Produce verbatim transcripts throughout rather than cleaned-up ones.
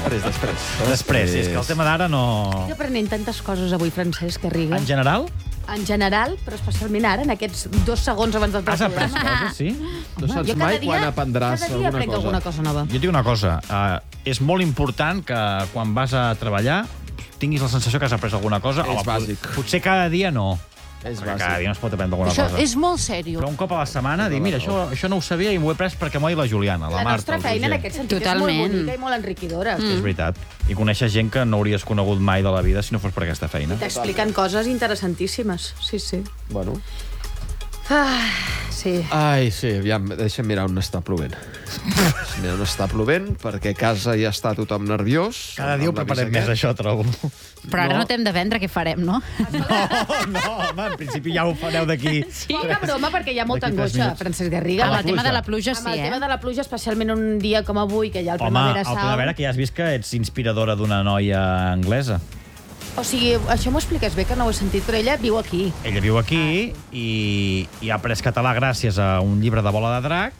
Després, després. Després, és que el tema d'ara no... Estic aprenent tantes coses avui, Francesc Garriga. En general? En general, però especialment ara, en aquests dos segons abans del Has après coses, sí? No saps mai quan aprendràs cada dia alguna aprenc cosa. alguna cosa nova. Jo et dic una cosa, uh, és molt important que quan vas a treballar tinguis la sensació que has après alguna cosa. És bàsic. Potser cada dia no. És Perquè bàsic. cada dia no es pot aprendre alguna Això cosa. és molt sèrio. Però un cop a la setmana, dir, mira, això, això no ho sabia i m'ho he pres perquè m'ho ha dit la Juliana, la, La Marta, nostra el feina, en Roger. aquest sentit, Totalment. és molt bonica i molt enriquidora. Mm. És veritat. I coneixes gent que no hauries conegut mai de la vida si no fos per aquesta feina. T'expliquen coses interessantíssimes. Sí, sí. Bueno. Ah, sí. Ai, sí, aviam, deixa'm mirar on està plovent. Mira, on està plovent, perquè a casa ja està tothom nerviós. Cada dia ho preparem més, això, trobo. Però ara no, no t'hem de vendre què farem, no? No, no, home, en principi ja ho fareu d'aquí. Sí. Poca broma, perquè hi ha molta D'aquí tres angoixa, minuts. Francesc Garriga. Amb la el tema pluja. de la pluja, Amb sí, el eh? tema de la pluja, especialment un dia com avui, que hi ha el Home, Primavera al Sound. Primavera, que ja has vist que ets inspiradora d'una noia anglesa. O sigui, això m'ho expliques bé, que no ho he sentit, però ella viu aquí. Ella viu aquí i, i ha après català gràcies a un llibre de Bola de Drac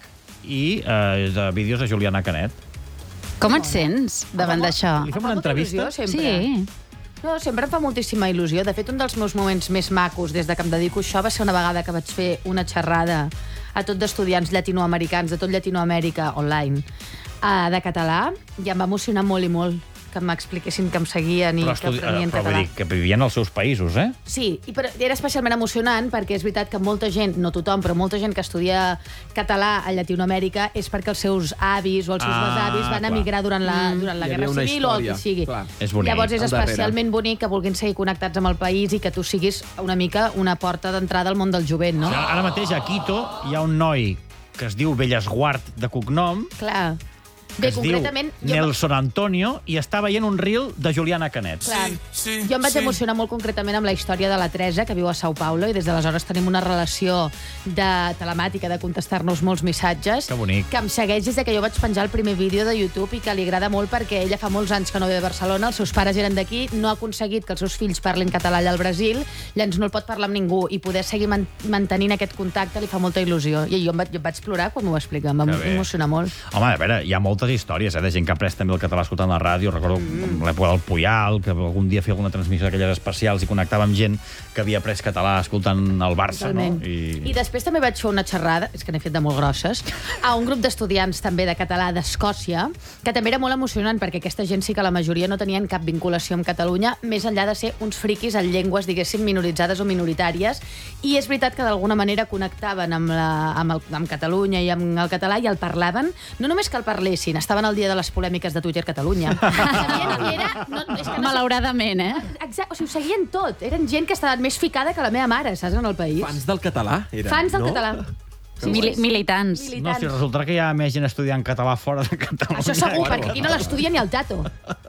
i eh, de vídeos de Juliana Canet. Com et sents davant d'això? Li fem Em fa una molta entrevista? il·lusió, sempre. Sí. No, sempre em fa moltíssima il·lusió. De fet, un dels meus moments més macos des de que em dedico a això va ser una vegada que vaig fer una xerrada a tot d'estudiants llatinoamericans, de tot Llatinoamèrica, online, uh, de català, i em va emocionar molt i molt que m'expliquessin que em seguien i Però, que estudi... aprenien però vull català. dir que vivien als seus països, eh? Sí, i però era especialment emocionant perquè és veritat que molta gent, no tothom, però molta gent que estudia català a Llatinoamèrica és perquè els seus avis o els seus Ah, besavis van clar. emigrar durant la, durant la Hi Guerra havia una Civil o el que història, sigui. clar. És bonic. Llavors és Al darrere. especialment bonic que vulguin seguir connectats amb el país i que tu siguis una mica una porta d'entrada al món del jovent, no? O sigui, ara mateix a Quito hi ha un noi que es diu Bellesguard de cognom, Clar. que Bé, es diu concretament... jo- Nelson Antonio, i està veient un reel de Juliana Canet. Clar. Jo em vaig emocionar molt concretament amb la història de la Teresa, que viu a Sao Paulo, i des d'aleshores tenim una relació de telemàtica, de contestar-nos molts missatges. Que bonic. Que em segueix des de que jo vaig penjar el primer vídeo de YouTube i que li agrada molt perquè ella fa molts anys que no ve a Barcelona, els seus pares eren d'aquí, no ha aconseguit que els seus fills parlin català allà al Brasil, llavors no el pot parlar amb ningú, i poder seguir man mantenint aquest contacte li fa molta il·lusió. I jo em vaig, jo em vaig plorar quan m'ho va explicar, em va Que bé. emocionar molt. Home, a veure, hi ha moltes històries, eh, de gent que ha après també el català escoltant la ràdio. Recordo mm. l'època del Puyal, que algun dia feia alguna transmissió d'aquelles especials i connectava amb gent que havia après català escoltant el Barça, Totalment. no? I... I després també vaig fer una xerrada, és que n'he fet de molt grosses, a un grup d'estudiants també de català d'Escòcia, que també era molt emocionant, perquè aquesta gent sí que la majoria no tenien cap vinculació amb Catalunya, més enllà de ser uns friquis en llengües, diguéssim, minoritzades o minoritàries, i és veritat que d'alguna manera connectaven amb, la, amb, el, amb Catalunya i amb el català i el parlaven, no només que el parlessin, estaven al dia de les polèmiques de Twitter Catalunya. Sabien que era... No, és que no, Malauradament, eh? exacte, o sigui, ho seguien tot. Eren gent que estava més ficada que la meva mare, saps, en el país. Fans del català, eren, Fans del no? català. Mili militants. Militants. No, si resultarà que hi ha més gent estudiant català fora de Catalunya. Això segur, perquè aquí no l'estudia ni el tato.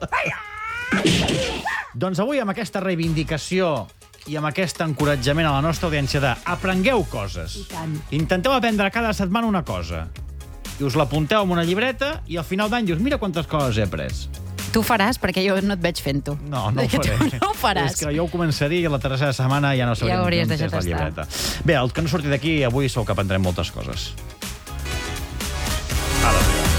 Doncs avui, amb aquesta reivindicació i amb aquest encoratjament a la nostra audiència de aprengueu coses. I tant. Intenteu aprendre cada setmana una cosa. I us l'apunteu en una llibreta i al final d'any dius, mira quantes coses he après. Tu ho faràs, perquè jo no et veig fent-ho. No, no ho Tu faré. no ho faràs. És que jo ho començaria i la tercera setmana ja no sabria Ja ho hauries on és deixat la estar. llibreta. Bé, el que no surti d'aquí avui segur que aprendrem moltes coses. Ara,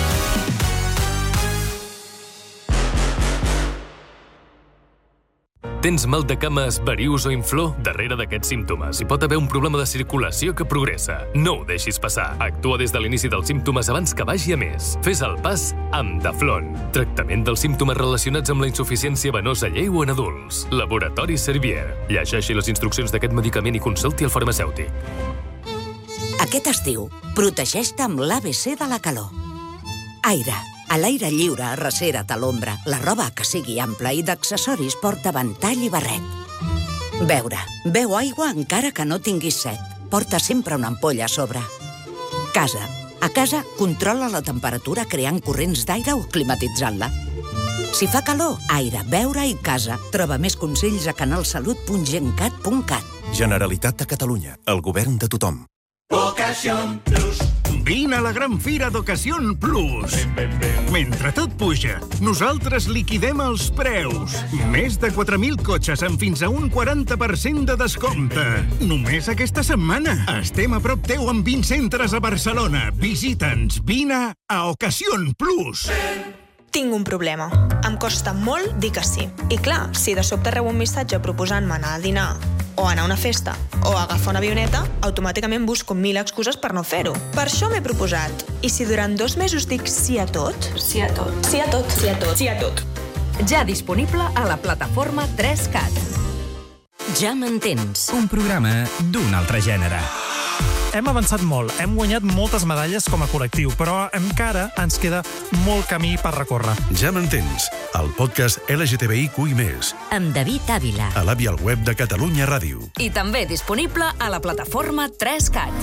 Tens mal de cames, varius o inflor? Darrere d'aquests símptomes hi pot haver un problema de circulació que progressa. No ho deixis passar. Actua des de l'inici dels símptomes abans que vagi a més. Fes el pas amb Daflon. Tractament dels símptomes relacionats amb la insuficiència venosa lleu en adults. Laboratori Servier. Llegeixi les instruccions d'aquest medicament i consulti el farmacèutic. Aquest estiu, protegeix-te amb l'A B C de la calor. Aire. A l'aire lliure, arrecera't a l'ombra. La roba que sigui ampla i d'accessoris porta ventall i barret. Beure. Beu aigua encara que no tinguis set. Porta sempre una ampolla a sobre. Casa. A casa, controla la temperatura creant corrents d'aire o climatitzant-la. Si fa calor, aire, beure i casa. Troba més consells a canalsalut punt gencat punt cat. Generalitat de Catalunya. El govern de tothom. Ocasión Plus. Vine a la gran fira d'Ocasión Plus. Mentre tot puja, nosaltres liquidem els preus. Més de quatre mil cotxes amb fins a un quaranta per cent de descompte. Només aquesta setmana. Estem a prop teu amb vint centres a Barcelona. Visita'ns. Vine a Ocasión Plus. tinc un problema. Em costa molt dir que sí. I clar, si de sobte rebo un missatge proposant-me anar a dinar o anar a una festa o agafar una avioneta, automàticament busco mil excuses per no fer-ho. Per això m'he proposat. I si durant dos mesos dic sí a tot? Sí a tot. Sí a tot. Sí a tot. Sí a tot. Ja disponible a la plataforma tres cat. Ja m'entens. Un programa d'un altre gènere. Hem avançat molt, hem guanyat moltes medalles com a col·lectiu, però encara ens queda molt camí per recórrer. Ja m'entens, el podcast L G T B I Q i més. Amb David Ávila. A l'app i al web de Catalunya Ràdio. I també disponible a la plataforma tres cat.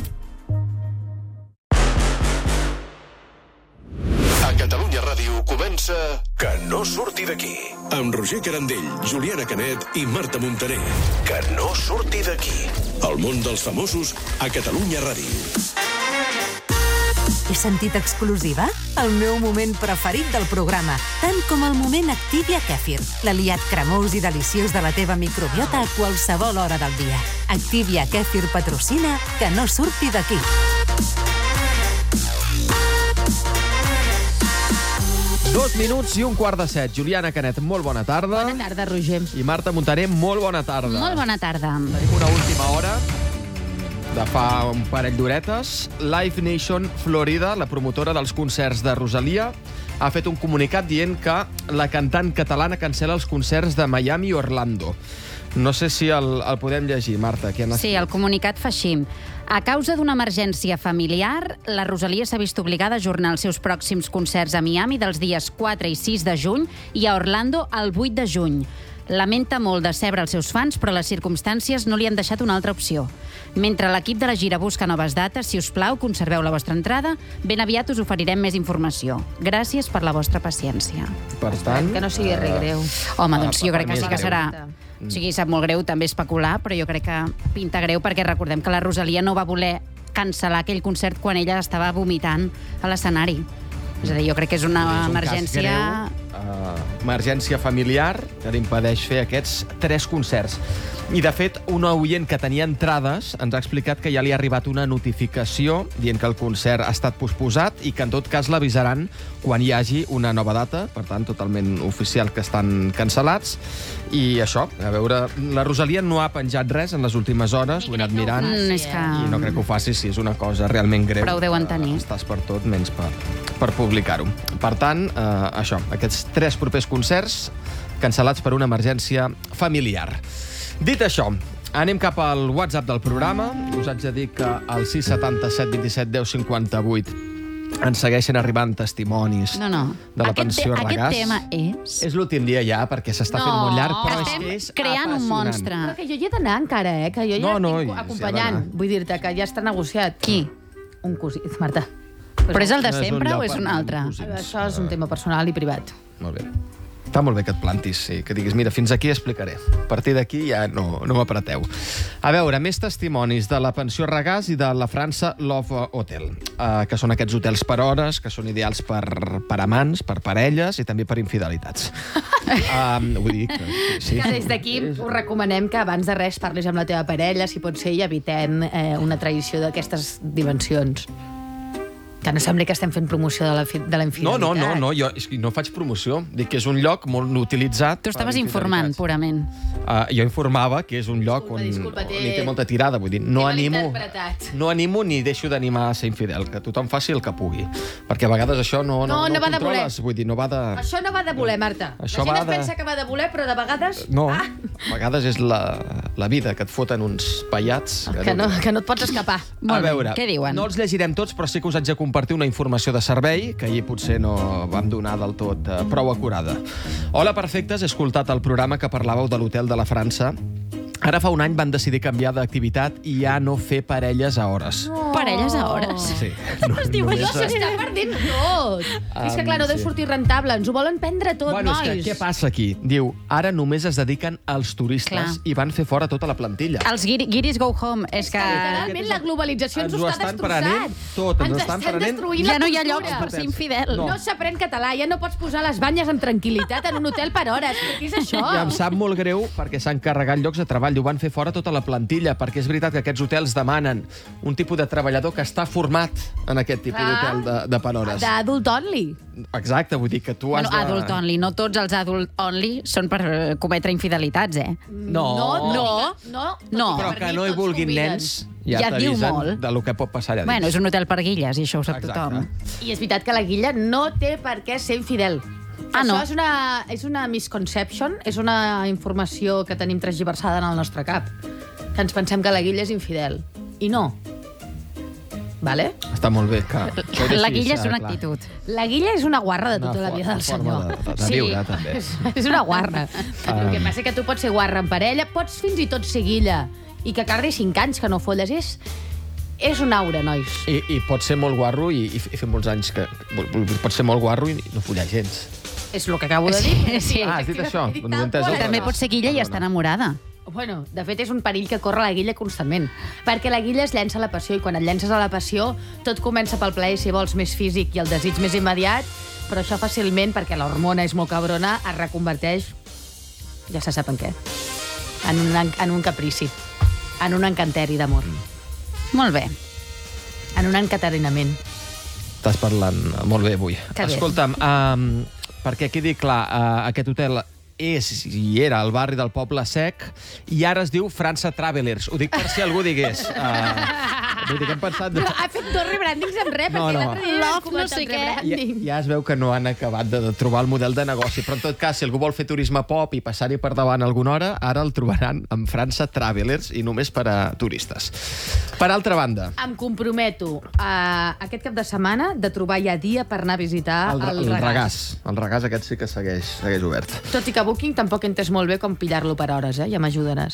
A Catalunya Ràdio comença Que no surti d'aquí. Amb Roger Carandell, Juliana Canet i Marta Montaner. Que no surti d'aquí. El món dels famosos a Catalunya Ràdio. He sentit exclusiva? El meu moment preferit del programa, tant com el moment Activia Kefir, l'aliat cremós i deliciós de la teva microbiota a qualsevol hora del dia. Activia Kefir patrocina Que no surti d'aquí. Dos minuts i un quart de set. Juliana Canet, molt bona tarda. Bona tarda, Roger. I Marta Montaner, molt bona tarda. Molt bona tarda. Tenim una última hora de fa un parell d'horetes. Live Nation Florida, la promotora dels concerts de Rosalia, ha fet un comunicat dient que la cantant catalana cancela els concerts de Miami i Orlando. No sé si el, el podem llegir, Marta. Què Sí, el comunicat fa així. A causa d'una emergència familiar, la Rosalia s'ha vist obligada a ajornar els seus pròxims concerts a Miami dels dies quatre i sis de juny i a Orlando el vuit de juny. Lamenta molt decebre els seus fans, però les circumstàncies no li han deixat una altra opció. Mentre l'equip de la gira busca noves dates, si us plau, conserveu la vostra entrada. Ben aviat us oferirem més informació. Gràcies per la vostra paciència. Per tant... Que no sigui res greu. Home, doncs jo crec que sí que serà... Mm. O sigui, sap molt greu també especular, però jo crec que pinta greu perquè recordem que la Rosalia no va voler cancel·lar aquell concert quan ella estava vomitant a l'escenari. És a dir, jo crec que és una és un emergència... Cas greu, uh, emergència familiar que li impedeix fer aquests tres concerts. I, de fet, un oient que tenia entrades ens ha explicat que ja li ha arribat una notificació dient que el concert ha estat posposat i que, en tot cas, l'avisaran quan hi hagi una nova data, per tant, totalment oficial que estan cancel·lats. I això, a veure, la Rosalia no ha penjat res en les últimes hores, ho he anat mirant, Mm, és que... i no crec que ho faci si és una cosa realment greu. Però ho deuen tenir. Eh, estàs per tot, menys per, per publicar-ho. Per tant, eh, això, aquests tres propers concerts cancel·lats per una emergència familiar. Dit això, anem cap al WhatsApp del programa. Us haig de dir que al sis setanta-set vint-i-set deu cinquanta-vuit ens segueixen arribant testimonis No, no. de la Aquest pensió te- regàs. Aquest tema és... És l'últim dia ja, perquè s'està No, fent molt llarg, però és estem que és creant un apassionant. monstre. Però que jo hi he d'anar encara, eh? Que jo ja No, no, estic i- acompanyant. sí, ha d'anar. Vull dir-te que ja està negociat. Qui? Un cosí. Marta. Però és el de No és un sempre o lloc és per un anar altre? amb cosins. Això és un tema personal i privat. Molt bé. Està molt bé que et plantis, sí, que diguis, mira, fins aquí explicaré. A partir d'aquí ja no, no m'apreteu. A veure, més testimonis de la pensió regàs i de la França Love Hotel, uh, que són aquests hotels per hores, que són ideals per, per amants, per parelles i també per infidelitats. um, vull dir que... Sí, Que des d'aquí us recomanem que abans de res parlis amb la teva parella, si pot ser, i evitem eh, una traïció d'aquestes dimensions. Que no sembli que estem fent promoció de la, fi- de la No, infidelitat. no, no, no, jo és que no faig promoció. Dic que és un lloc molt utilitzat. Tu estaves per informant, infidelitats. purament. Uh, jo informava que és un lloc on, disculpa, on té- hi té molta tirada. Vull dir, no T'he animo, malinterpretat. no animo ni deixo d'animar a ser infidel, que tothom faci el que pugui. Perquè a vegades això no, no, No, no ho va de voler. controles. Vull dir, no va de... Això no va de voler, Marta. Això la gent va es de- pensa que va de voler, però de vegades... No, Ah, a vegades és la, la vida, que et foten uns pallats. que, no, que no et pots escapar. A veure, Què diuen? no els llegirem tots, però sí que us haig de compartir una informació de servei que ahir potser no vam donar del tot eh, prou acurada. Hola, perfectes, he escoltat el programa que parlàveu de l'hotel de la França. Ara fa un any van decidir canviar d'activitat i ja no fer parelles a hores. No. Parelles a hores? Sí. No es diu només, això. eh, S'està perdent tot. Um, és que, clar, no deu sí. sortir rentable. Ens ho volen prendre tot, Bueno, és nois. que què passa aquí? Diu, ara només es dediquen als turistes Clar. i van fer fora tota la plantilla. Els guiri, guiris go home. És que... Literalment, la globalització ens, Ens ho ho està estan destrossant. prenent tot, ens ens ho estan estan prenent. destruint Ja la no hi ha cultura. llocs per ser infidel. No, no s'aprèn català, ja no pots posar les banyes amb tranquil·litat en un hotel per hores. Però què és això? I em sap molt greu perquè s'han carregat llocs de treball. Ho van fer fora tota la plantilla, perquè és veritat que aquests hotels demanen un tipus de treballador que està format en aquest tipus Clar. d'hotel de, de per hores. D'adult only. Exacte, vull dir que tu Bueno, has de... adult only. No tots els adult only són per eh, cometre infidelitats, eh? No. No, No. no, No. Però que no hi vulguin nens, ja, Ja diu t'avisen molt. de lo que pot passar allà dins. Bueno, és un hotel per guilles, i això ho sap Exacte. tothom. I és veritat que la guilla no té per què ser infidel. Ah, no? Això és una, és una misconception, és una informació que tenim transgiversada en el nostre cap. Que ens pensem que la guilla és infidel. I no. Vale? Està molt bé que... que ho La deixis, guilla és una clar. actitud. La guilla és una guarra de tota Una la fo- vida del forma senyor. de- de viure, també. És, és una guarra. Ah. El que passa és que tu pots ser guarra en parella, pots fins i tot ser guilla, i que cardi cinc anys que no folles. És, és un aura, nois. I, I pot ser molt guarro i, i fer molts anys que... Pot ser molt guarro i no follar gens. És el que acabo de dir. Sí, sí. Ah, has dit això? No ho he entès. Tal qual. També pot ser guilla i estar enamorada. Bueno, de fet, és un perill que corre la guilla constantment. Perquè la guilla es llença a la passió, i quan et llences a la passió, tot comença pel plaer, si vols, més físic i el desig més immediat, però això fàcilment, perquè l'hormona és molt cabrona, es reconverteix, ja se sap en què, en un, en un caprici, en un encanteri d'amor, Molt bé. en un encaterinament. Estàs parlant molt bé avui. Que bé. Escolta'm, um, perquè quedi clar, uh, aquest hotel és i era al barri del Poble Sec i ara es diu França Travelers. Ho dic per si algú digués. Uh, vull dir que hem pensat... Però ha fet dos rebrandings en res, No, perquè no. l'altre dia vam Love, comentar no sé el què. Ja, rebranding. ja es veu que no han acabat de, de trobar el model de negoci, però en tot cas, si algú vol fer turisme pop i passar-hi per davant alguna hora, ara el trobaran en França Travelers i només per a turistes. Per altra banda, Em comprometo a aquest cap de setmana de trobar ja dia per anar a visitar el, el, el regàs. El regàs aquest sí que segueix, segueix obert. Tot i que Booking tampoc he entès molt bé com pillar-lo per hores, eh? Ja m'ajudaràs.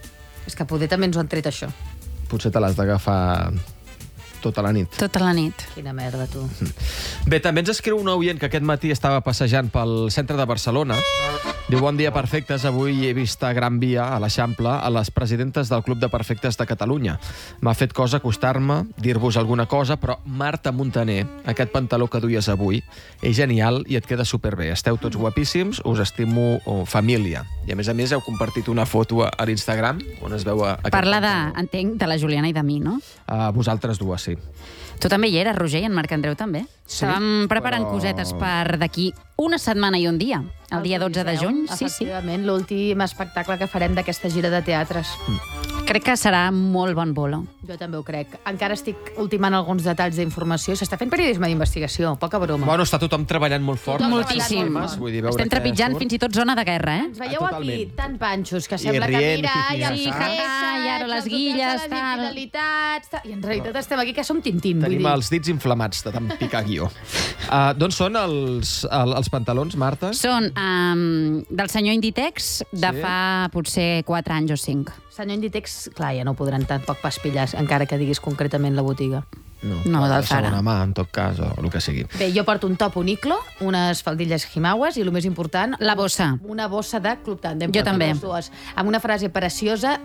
És que poder també ens ho han tret, això. Potser te l'has d'agafar tota la nit. Tota la nit. Quina merda, tu. Bé, també ens escriu un oient que aquest matí estava passejant pel centre de Barcelona. Diu, bon dia, perfectes. Avui he vist a Gran Via, a l'Eixample, a les presidentes del Club de Perfectes de Catalunya. M'ha fet cosa acostar-me, dir-vos alguna cosa, però Marta Montaner, aquest pantaló que duies avui, és genial i et queda superbé. Esteu tots guapíssims, us estimo oh, família. I a més a més heu compartit una foto a l'Instagram on es veu a... aquest Parla de, pantaló. entenc, de la Juliana i de mi, no? A vosaltres dues, sí. Tu també hi eres, Roger, i en Marc Andreu també. Sí, Estàvem preparant però- cosetes per d'aquí una setmana i un dia, el dia dotze de juny. Sí, sí. Efectivament, l'últim espectacle que farem d'aquesta gira de teatres. Crec que serà molt bon bolo. Jo també ho crec. Encara estic ultimant alguns detalls d'informació. S'està fent periodisme d'investigació, poca broma. Bueno, està tothom treballant molt fort. Tothom Moltíssim. treballant molt Vull dir, veure Estem què trepitjant surt. fins i tot zona de guerra, eh? Ens veieu Ah, aquí totalment. tan panxos que I sembla que rient, mira, hi, hi, i els hi, hi, préssecs, i ara les els guilles, hotels de les tal. infidelitats, tal. I en realitat estem aquí que som Tintín. Tenim vull dir. els dits inflamats de tant picar guió. Uh, D'on són els, el, els pantalons, Marta? Són um, del senyor Inditex de Sí? fa potser quatre anys o cinc. Senyor Inditex, clar, ja no podran tampoc pas pillar, encara que diguis concretament la botiga. No, No, del de Zara. segona mà, en tot cas, o el que sigui. Bé, jo porto un top Uniqlo, unes faldilles Jimaues i, el més important, La bossa. una bossa de Club Tàndem. Jo Porto també. les dues, amb una frase preciosa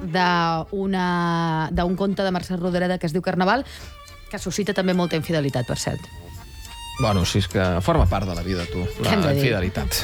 d'una- d'un conte de Mercè Rodoreda que es diu Carnaval, que suscita també molta infidelitat, per cert. Bueno, si és que forma part de la vida, tu, Què hem de la dir? infidelitat.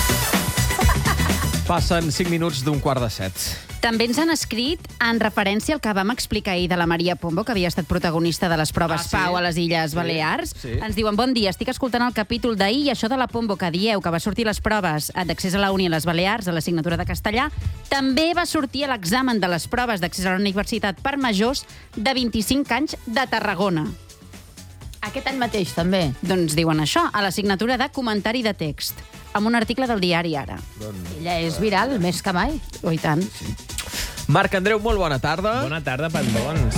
Passen cinc minuts d'un quart de set. També ens han escrit en referència al que vam explicar ahir de la Maria Pombo, que havia estat protagonista de les proves Ah, sí? Pau a les Illes Sí, Balears. sí. Ens diuen, bon dia, estic escoltant el capítol d'ahir i això de la Pombo que dieu que va sortir a les proves d'accés a la uni a les Balears, a l'assignatura de castellà, també va sortir a l'examen de les proves d'accés a la universitat per majors de vint-i-cinc anys de Tarragona. Aquest any mateix, també. Doncs diuen això, a l'assignatura de comentari de text, amb un article del diari Ara. Ella és viral, més que mai. Oh, i tant. Marc Andreu, molt bona tarda. Bona tarda, pandons.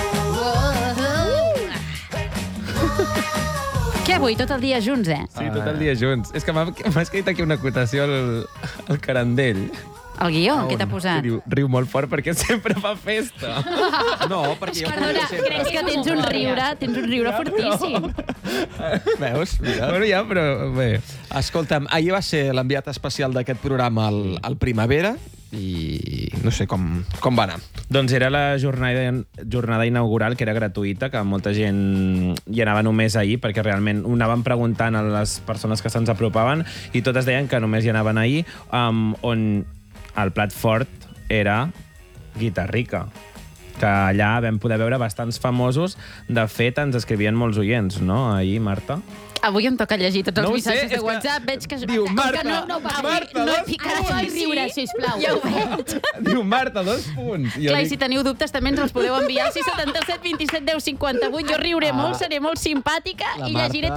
Què avui? Tot el dia junts, eh? Sí, tot el dia junts. És que m'ha m'ha escrit aquí una acotació al, al Carandell. El guió, què t'ha posat? Que diu, riu molt fort perquè sempre fa festa. No, perquè jo Perdona, crec que tens un riure, tens un riure fortíssim. Veus? Mira. Bueno, ja, però bé. Escolta'm, ahir va ser l'enviat especial d'aquest programa al, al Primavera i no sé com, com va anar. Doncs era la jornada, jornada inaugural, que era gratuïta, que molta gent hi anava només ahir, perquè realment ho anàvem preguntant a les persones que se'ns apropaven i totes deien que només hi anaven ahir, um, on el plat fort era Guitarrica, que allà vam poder veure bastants famosos. De fet, ens escrivien molts oients, no? Ahir, Marta. Avui em toca llegir tots els No ho missatges sé, de és que- WhatsApp. Veig que... Diu, Marta, que no, no, Marta, avui no he ficat Ara punts. vull riure, sisplau. Ja ho veig. Diu, Marta, dos punts. Jo Clar, i dic- si teniu dubtes també ens els podeu enviar al sis setanta set vint set deu cinquanta vuit. Jo riuré molt, seré molt simpàtica La i llegiré Marta.